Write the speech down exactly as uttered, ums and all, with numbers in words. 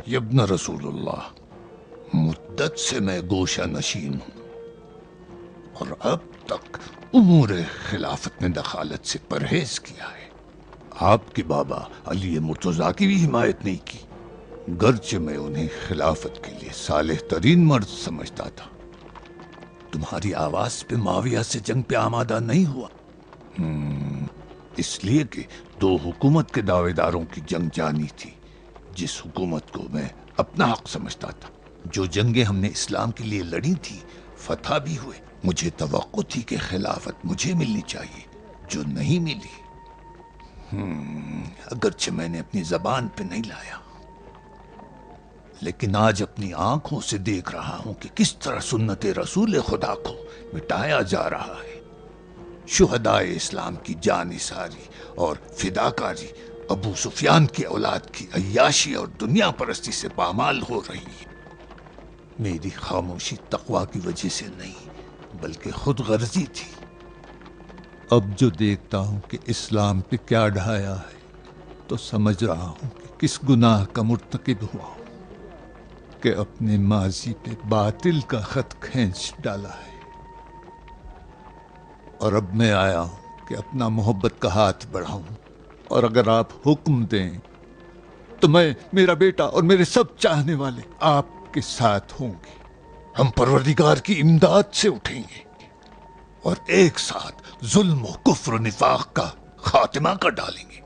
یبن رسول اللہ، مدت سے میں گوشہ نشین ہوں اور اب تک امور خلافت میں دخالت سے پرہیز کیا ہے۔ آپ کے بابا علی مرتضیٰ کی بھی حمایت نہیں کی، گرچہ میں انہیں خلافت کے لیے صالح ترین مرد سمجھتا تھا۔ تمہاری آواز پہ معاویہ سے جنگ پہ آمادہ نہیں ہوا، اس لیے کہ دو حکومت کے دعوے داروں کی جنگ جانی تھی، جس حکومت کو میں اپنا حق سمجھتا تھا۔ جو جنگیں ہم نے اسلام کے لیے لڑی تھی فتح بھی ہوئے۔ مجھے توقع تھی کہ خلافت مجھے ملنی چاہیے، جو نہیں ملی، اگرچہ میں نے اپنی زبان پہ نہیں لایا، لیکن آج اپنی آنکھوں سے دیکھ رہا ہوں کہ کس طرح سنت رسول خدا کو مٹایا جا رہا ہے۔ شہدائے اسلام کی جان نثاری اور فداکاری ابو سفیان کی اولاد کی عیاشی اور دنیا پرستی سے پامال ہو رہی ہے۔ میری خاموشی تقویٰ کی وجہ سے نہیں بلکہ خود غرضی تھی۔ اب جو دیکھتا ہوں کہ اسلام پہ کیا ڈھایا ہے تو سمجھ رہا ہوں کہ کس گناہ کا مرتکب ہوا ہوں کہ اپنے ماضی پہ باطل کا خط کھینچ ڈالا ہے۔ اور اب میں آیا ہوں کہ اپنا محبت کا ہاتھ بڑھاؤں، اور اگر آپ حکم دیں تو میں، میرا بیٹا اور میرے سب چاہنے والے آپ کے ساتھ ہوں گے۔ ہم پروردگار کی امداد سے اٹھیں گے اور ایک ساتھ ظلم و کفر و نفاق کا خاتمہ کر ڈالیں گے۔